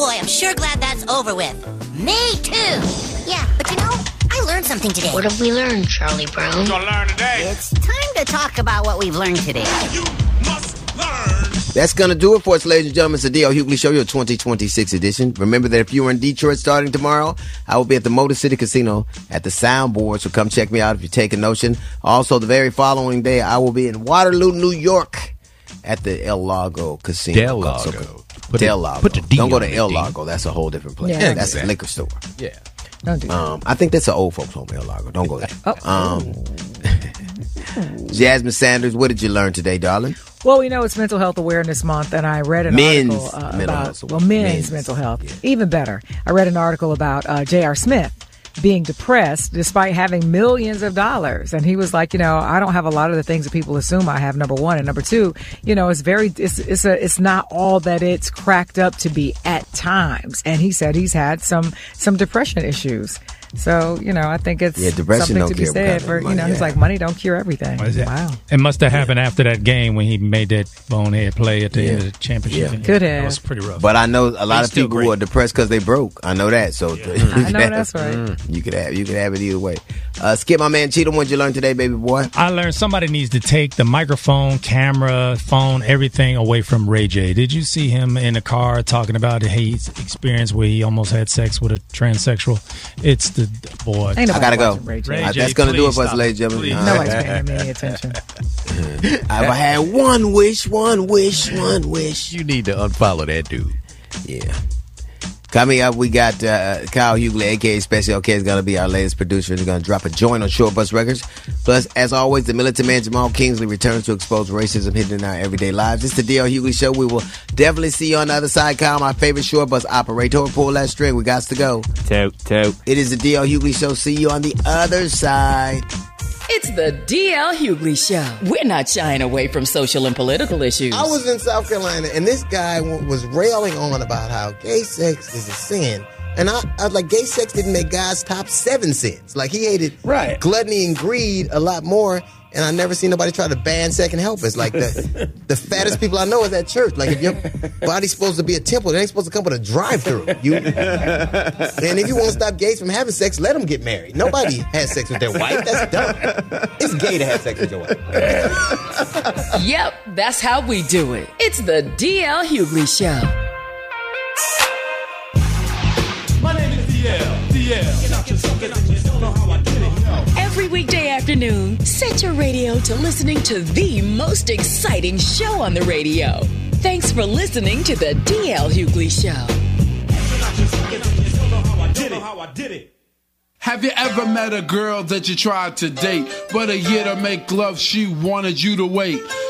boy, I'm sure glad that's over with. Me too. Yeah, but you know, I learned something today. What have we learned, Charlie Brown? What you gonna learn today? It's time to talk about what we've learned today. You must learn. That's going to do it for us, ladies and gentlemen. It's the D.L. Hughley Show, your 2026 edition. Remember that if you are in Detroit starting tomorrow, I will be at the Motor City Casino at the Soundboard, so come check me out if you take a notion. Also, the very following day, I will be in Waterloo, New York at the El Lago Casino. Del Lago. Del Lago. Put the D Don't go on to it, El D. Lago. That's a whole different place. Yeah, that's a liquor store. Yeah. Don't do that. I think that's an old folks home, El Lago. Don't go there. Jasmine Sanders, what did you learn today, darling? Well, we know it's Mental Health Awareness Month, and I read an Men's article mental about health. men's mental health. Yeah. Even better, I read an article about J.R. Smith being depressed despite having millions of dollars, and he was like, I don't have a lot of the things that people assume I have. Number one, and number two, it's not all that it's cracked up to be at times. And he said he's had some depression issues. So, I think it's depression something don't to be care said what for, kind of money, he's like, money don't cure everything. Wow. It must have happened after that game when he made that bonehead play at the end of the championship. Yeah. Could have. That was pretty rough. But I know a lot He's of people still who are depressed because they broke. I know that. So I know that's right. You could have it either way. Skip, my man Cheatham, what did you learn today, baby boy? I learned somebody needs to take the microphone, camera, phone, everything away from Ray J. Did you see him in the car talking about his experience where he almost had sex with a transsexual? It's the boy. Ain't I nobody gotta go. watching Ray J. Ray J, That's going to do it please for us, stop. ladies and gentlemen. Please. Nobody's paying him any attention. I've had one wish. You need to unfollow that dude. Yeah. Coming up, we got Kyle Hughley, a.k.a. Special OK, is going to be our latest producer. He's going to drop a joint on Short Bus Records. Plus, as always, the militant man Jamal Kingsley returns to expose racism hidden in our everyday lives. It's the D.L. Hughley Show. We will definitely see you on the other side. Kyle, my favorite short bus operator. Pull that string. We got to go. Tote. It is the D.L. Hughley Show. See you on the other side. It's the D.L. Hughley Show. We're not shying away from social and political issues. I was in South Carolina, and this guy was railing on about how gay sex is a sin. And I was like, gay sex didn't make God's top 7 sins. Like, he hated gluttony and greed a lot more. And I never seen nobody try to ban second helpers. Like, the fattest people I know is at church. Like, if your body's supposed to be a temple, it ain't supposed to come with a drive-through. And if you want to stop gays from having sex, let them get married. Nobody has sex with their wife. That's dumb. It's gay to have sex with your wife. Yep, that's how we do it. It's the D.L. Hughley Show. My name is DL. Every weekday afternoon, set your radio to listening to the most exciting show on the radio. Thanks for listening to the D.L. Hughley Show. Have you ever met a girl that you tried to date, but a year to make love she wanted you to wait?